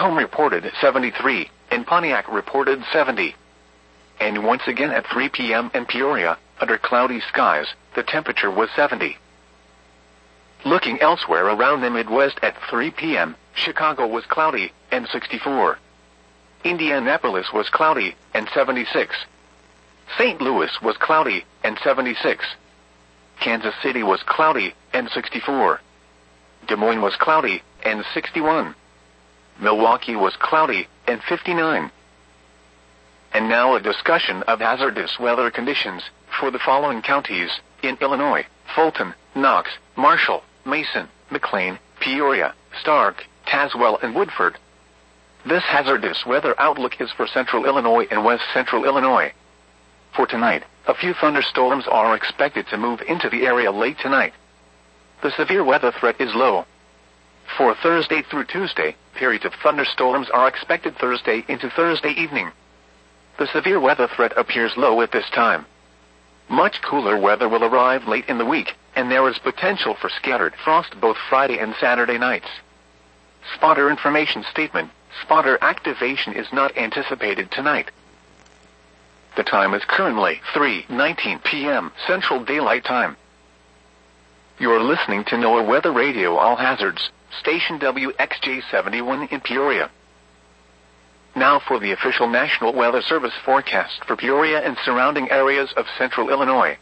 Macomb reported 73, and Pontiac reported 70. And once again at 3 p.m. in Peoria, under cloudy skies, the temperature was 70. Looking elsewhere around the Midwest at 3 p.m., Chicago was cloudy, and 64. Indianapolis was cloudy, and 76. St. Louis was cloudy, and 76. Kansas City was cloudy, and 64. Des Moines was cloudy, and 61. Milwaukee was cloudy, and 59. And now a discussion of hazardous weather conditions for the following counties in Illinois: Fulton, Knox, Marshall, Mason, McLean, Peoria, Stark, Tazewell, and Woodford. This hazardous weather outlook is for central Illinois and west central Illinois. For tonight, a few thunderstorms are expected to move into the area late tonight. The severe weather threat is low. For Thursday through Tuesday, periods of thunderstorms are expected Thursday into Thursday evening. The severe weather threat appears low at this time. Much cooler weather will arrive late in the week, and there is potential for scattered frost both Friday and Saturday nights. Spotter information statement: spotter activation is not anticipated tonight. The time is currently 3:19 p.m. Central Daylight Time. You're listening to NOAA Weather Radio All Hazards, station WXJ71 in Peoria. Now for the official National Weather Service forecast for Peoria and surrounding areas of central Illinois.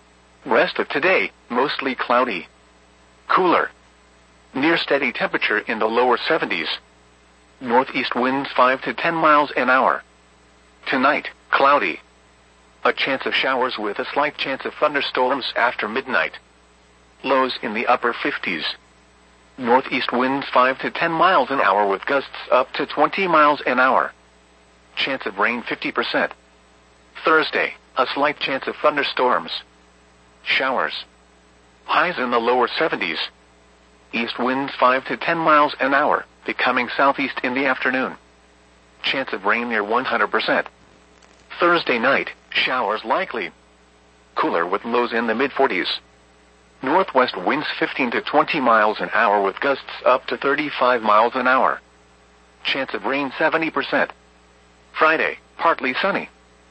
Rest of today, mostly cloudy. Cooler. Near steady temperature in the lower 70s. Northeast winds 5 to 10 miles an hour. Tonight, cloudy. A chance of showers with a slight chance of thunderstorms after midnight. Lows in the upper 50s. Northeast winds 5 to 10 miles an hour with gusts up to 20 miles an hour. Chance of rain 50%. Thursday, a slight chance of thunderstorms. Showers. Highs in the lower 70s. East winds 5 to 10 miles an hour, becoming southeast in the afternoon. Chance of rain near 100%. Thursday night, showers likely. Cooler with lows in the mid-40s. Northwest winds 15 to 20 miles an hour with gusts up to 35 miles an hour. Chance of rain 70%. Friday, partly sunny.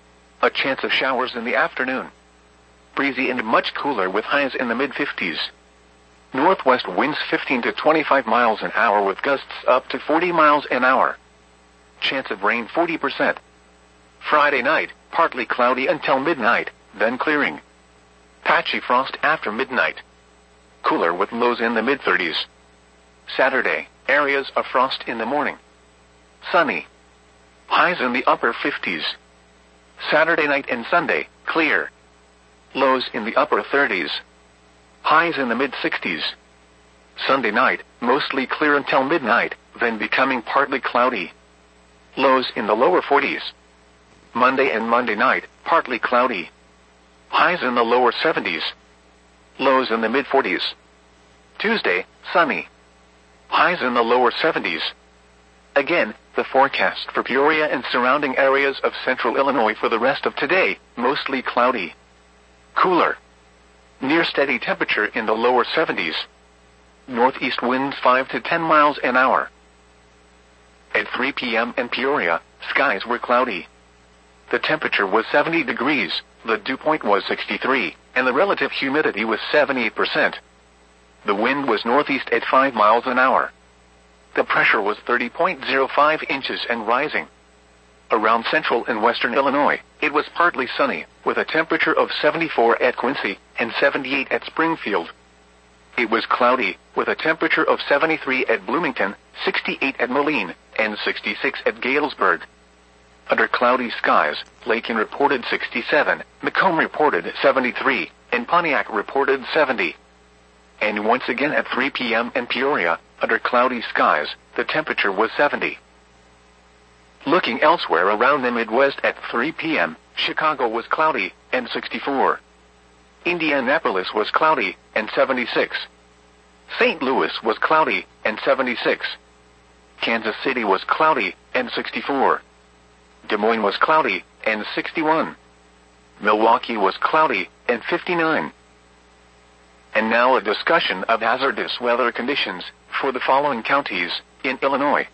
A chance of showers in the afternoon. Breezy and much cooler with highs in the mid-50s. Northwest winds 15 to 25 miles an hour with gusts up to 40 miles an hour. Chance of rain 40%. Friday night, partly cloudy until midnight, then clearing. Patchy frost after midnight. Cooler with lows in the mid-30s. Saturday, areas of frost in the morning. Sunny. Highs in the upper 50s. Saturday night and Sunday, clear. Lows in the upper 30s. Highs in the mid-60s. Sunday night, mostly clear until midnight, then becoming partly cloudy. Lows in the lower 40s. Monday and Monday night, partly cloudy. Highs in the lower 70s. Lows in the mid-40s. Tuesday, sunny. Highs in the lower 70s. Again, the forecast for Peoria and surrounding areas of central Illinois for the rest of today, mostly cloudy. Cooler. Near steady temperature in the lower 70s. Northeast winds 5 to 10 miles an hour. At 3 p.m. in Peoria, skies were cloudy. The temperature was 70 degrees, the dew point was 63, and the relative humidity was 78%. The wind was northeast at 5 miles an hour. The pressure was 30.05 inches and rising. Around central and western Illinois, it was partly sunny, with a temperature of 74 at Quincy and 78 at Springfield. It was cloudy, with a temperature of 73 at Bloomington, 68 at Moline, and 66 at Galesburg. Under cloudy skies, Lakin reported 67, Macomb reported 73, and Pontiac reported 70. And once again at 3 p.m. in Peoria, under cloudy skies, the temperature was 70. Looking elsewhere around the Midwest at 3 p.m., Chicago was cloudy, and 64. Indianapolis was cloudy, and 76. St. Louis was cloudy, and 76. Kansas City was cloudy, and 64. Des Moines was cloudy, and 61. Milwaukee was cloudy, and 59. And now a discussion of hazardous weather conditions for the following counties in Illinois.